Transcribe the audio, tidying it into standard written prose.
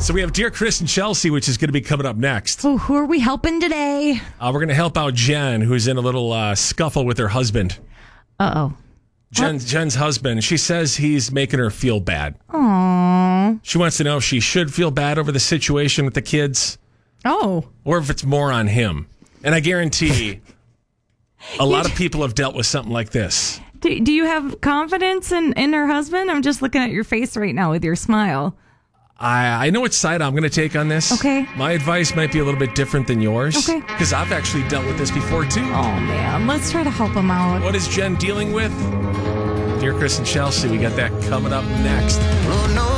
So we have Dear Chris and Chelsea, which is going to be coming up next. Oh, who are we helping today? We're going to help out Jen, who's in a little scuffle with her husband. Uh-oh. Jen's husband. She says he's making her feel bad. Aww. She wants to know if she should feel bad over the situation with the kids. Oh. Or if it's more on him. And I guarantee a lot of people have dealt with something like this. Do you have confidence in her husband? I'm just looking at your face right now with your smile. I know which side I'm going to take on this. Okay. My advice might be a little bit different than yours. Okay. Because I've actually dealt with this before, too. Oh, man. Let's try to help him out. What is Jen dealing with? Dear Chris and Chelsea, we got that coming up next.